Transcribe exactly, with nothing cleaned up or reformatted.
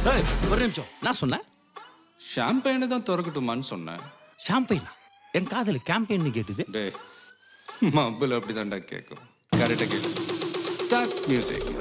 ஏய், ஒரு நிமிஷம். நான் சொன்னேன் ஷாம்பெயினை தான் திறக்கட்டுமான்னு சொன்னேன். ஷாம்பெயினா? என் காதல் கேம்பெயின் கேட்டுது. டே மப்பிள் அப்படி தான்டா கேட்கும். கரெக்டாக கேட்கும். Start music.